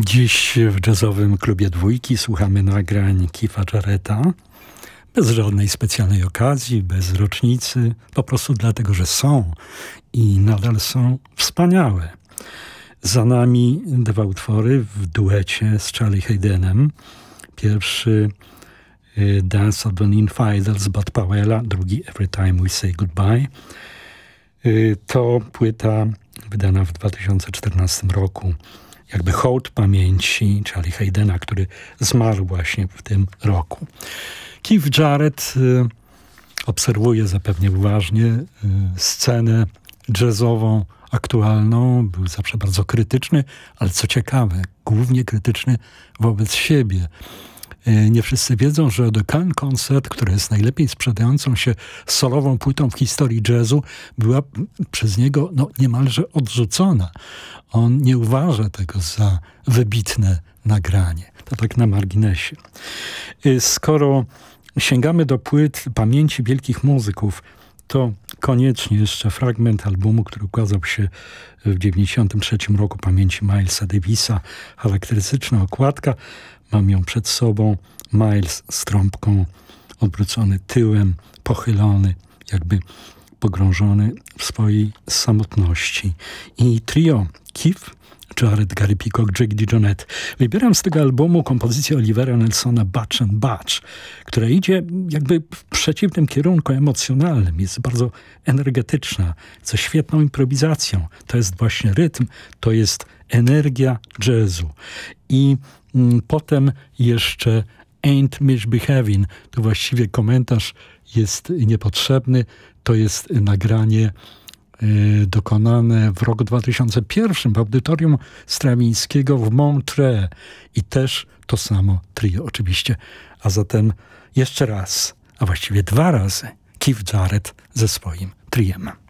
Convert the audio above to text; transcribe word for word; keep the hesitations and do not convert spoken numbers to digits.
Dziś w jazzowym klubie Dwójki słuchamy nagrań Keitha Jarretta. Bez żadnej specjalnej okazji, bez rocznicy, po prostu dlatego, że są i nadal są wspaniałe. Za nami dwa utwory w duecie z Charlie Haydenem. Pierwszy y, Dance of the Infidels Bud Powella, drugi Every Time We Say Goodbye. Y, to płyta wydana w dwa tysiące czternastym roku. Jakby hołd pamięci Charlie Haydena, który zmarł właśnie w tym roku. Keith Jarrett y, obserwuje zapewne uważnie y, scenę jazzową, aktualną. Był zawsze bardzo krytyczny, ale co ciekawe, głównie krytyczny wobec siebie. Y, nie wszyscy wiedzą, że The Can Concert, która jest najlepiej sprzedającą się solową płytą w historii jazzu, była przez niego no, niemalże odrzucona. On nie uważa tego za wybitne nagranie. To tak na marginesie. Y, skoro sięgamy do płyt pamięci wielkich muzyków, to koniecznie jeszcze fragment albumu, który ukazał się w dziewięćdziesiątym trzecim roku, pamięci Milesa Davisa. Charakterystyczna okładka. Mam ją przed sobą. Miles z trąbką, odwrócony tyłem, pochylony, jakby pogrążony w swojej samotności. I trio Keith Jarrett, Gary Peacock, Jake DeJohnette. Wybieram z tego albumu kompozycję Olivera Nelsona Batch and Batch, która idzie jakby w przeciwnym kierunku emocjonalnym. Jest bardzo energetyczna, ze świetną improwizacją. To jest właśnie rytm, to jest energia jazzu. I mm, potem jeszcze Ain't Misbehavin'. Tu właściwie komentarz jest niepotrzebny. To jest nagranie dokonane w roku dwa tysiące pierwszym w audytorium Strawińskiego w Montreux. I też to samo trio oczywiście. A zatem jeszcze raz, a właściwie dwa razy Keith Jarrett ze swoim triem.